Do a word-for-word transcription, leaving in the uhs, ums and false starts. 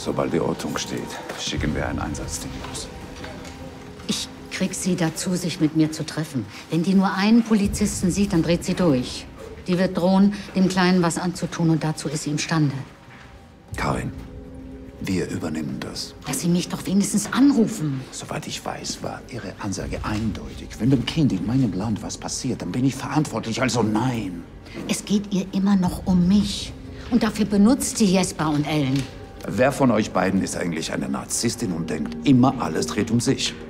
Sobald die Ortung steht, schicken wir ein Einsatzteam los. Ich krieg sie dazu, sich mit mir zu treffen. Wenn die nur einen Polizisten sieht, dann dreht sie durch. Die wird drohen, dem Kleinen was anzutun und dazu ist sie imstande. Karin, wir übernehmen das. Lass sie mich doch wenigstens anrufen. Soweit ich weiß, war Ihre Ansage eindeutig. Wenn dem Kind in meinem Land was passiert, dann bin ich verantwortlich, also nein. Es geht ihr immer noch um mich. Und dafür benutzt sie Jesper und Ellen. Wer von euch beiden ist eigentlich eine Narzisstin und denkt, immer alles dreht um sich?